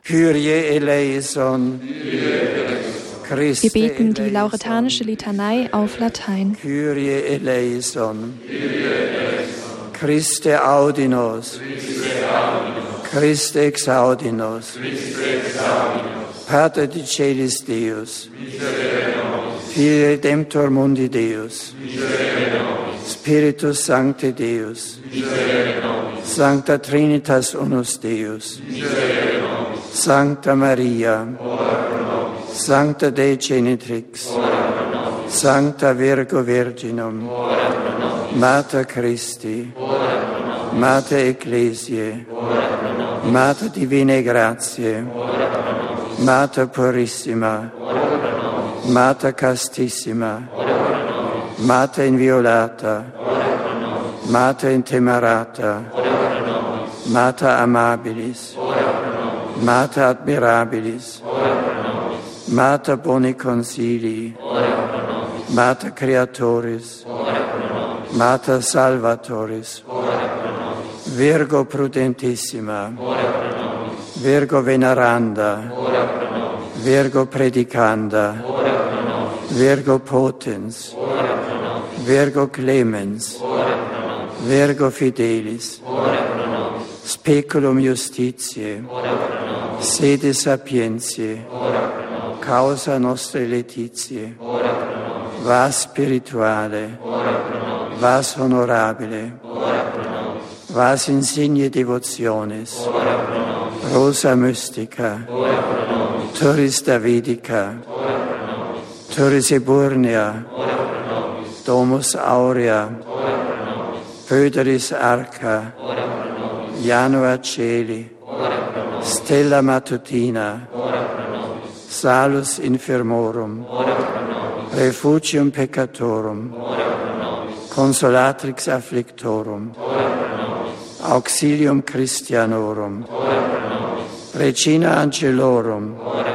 Kyrie eleison. Wir beten die lauretanische Litanei auf Latein. Kyrie eleison. Christe audinos. Christe exaudinos. Pater di celis Deus. Filii Redemptor mundi Deus. Spiritus Sancte Deus. Sancta Trinitas unus Deus. Sancta Maria. Sancta Dei Genitrix. Sancta Virgo Virginum. Mater Christi. Mater Ecclesiae. Mater Divinae Gratiae. Mater Purissima. Mater Castissima. Mater Inviolata. Mater Intemerata. Mater Amabilis. Mater Admirabilis. Mater Boni Consilii. Mater Creatoris. Mater Salvatoris. Virgo Prudentissima. Virgo Veneranda. Virgo Predicanda. Virgo Potens. Virgo Clemens. Virgo Fidelis. Speculum Justitiae. Sede Sapientiae. Causa Nostre Laetitiae. Vas Spirituale. Vas Honorabile. Vas Insigne Devotionis. Rosa Mystica. Turris Davidica. Turris Eburnea. Domus Aurea. Pöderis Arca. Janua Celi. Stella Matutina. Salus Infirmorum. Refugium Peccatorum. Consolatrix Afflictorum. Auxilium Christianorum. Regina Angelorum.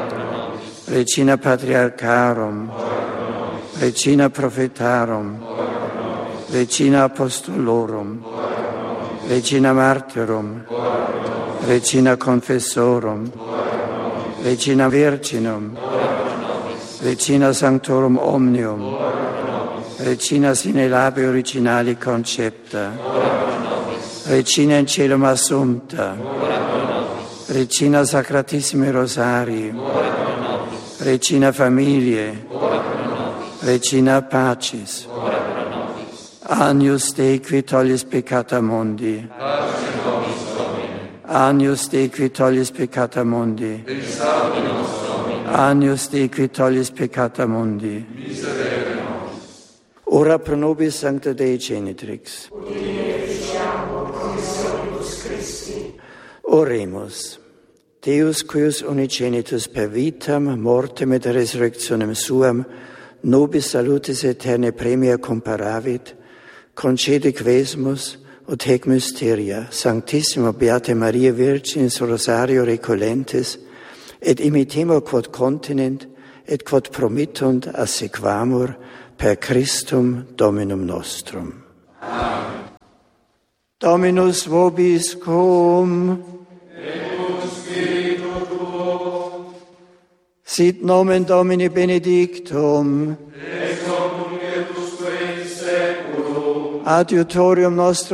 Regina Patriarcharum. Regina Prophetarum. Regina Apostolorum. Regina Martyrum. Regina Confessorum. Regina Virginum. Regina Sanctorum Omnium. Regina sine labi originali concepta. Regina in cielo assumpta. Regina Sacratissimi Rosarii. Regina Familiae. Regina Pacis. Agnus Dei qui tollis peccata mundi. Agnus Dei qui tollis peccata mundi. Agnus Dei qui tollis peccata mundi. Ora pro nobis Sancta Dei Genitrix. Oremus. Deus cuius unigenitus per vitam, mortem et resurrectionem suam, nobis salutis aeternae premia comparavit, concede quesumus, ut hec mysteria, Sanctissima Beata Maria Virginis Rosario recolentes, et imitemur quod continent, et quod promittunt assequamur per Christum Dominum nostrum. Amen. Dominus vobiscum. Sit nomen Domini benedictum. Adiutorium nostrum